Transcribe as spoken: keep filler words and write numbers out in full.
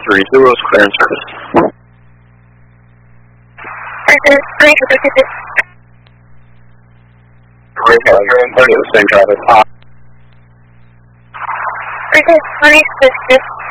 three, zero is clear in service. Great, great. Great, the same traffic. Great, great,